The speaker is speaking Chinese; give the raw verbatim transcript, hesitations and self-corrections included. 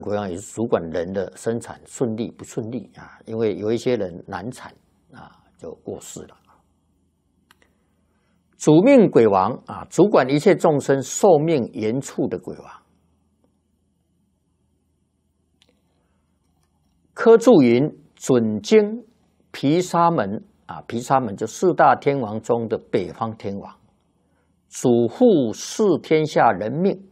鬼王也是主管人的生产顺利不顺利啊，因为有一些人难产啊就过世了。主命鬼王啊，主管一切众生寿命延促的鬼王。科注云准经毗沙门啊，毗沙门就四大天王中的北方天王，主护四天下人命。